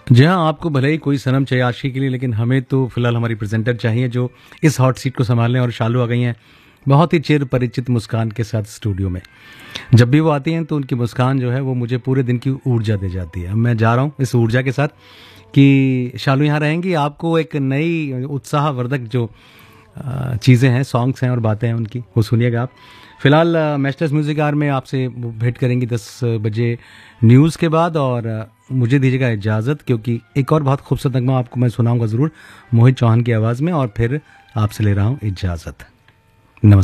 जी हाँ, आपको भले ही कोई सनम चाहिए आशिकी के लिए, लेकिन हमें तो फिलहाल हमारी प्रेजेंटर चाहिए जो इस हॉट सीट को संभालें। और शालू आ गई हैं बहुत ही चिर परिचित मुस्कान के साथ स्टूडियो में। जब भी वो आती हैं तो उनकी मुस्कान जो है वो मुझे पूरे दिन की ऊर्जा दे जाती है। अब मैं जा रहा हूँ इस ऊर्जा के साथ कि शालू यहाँ रहेंगी, आपको एक नई उत्साहवर्धक जो चीज़ें हैं, सॉन्ग्स हैं और बातें हैं उनकी, वो सुनिएगा आप। फिलहाल मैस्टर्स म्यूजिक आवर में आपसे भेंट करेंगी 10 बजे न्यूज़ के बाद। और मुझे दीजिएगा इजाज़त, क्योंकि एक और बहुत खूबसूरत नगमा आपको मैं सुनाऊंगा ज़रूर मोहित चौहान की आवाज़ में। और फिर आपसे ले रहा हूँ इजाज़त।